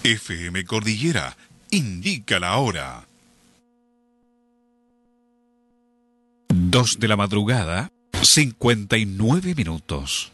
FM Cordillera indica la hora. 2 de la madrugada, 59 minutos.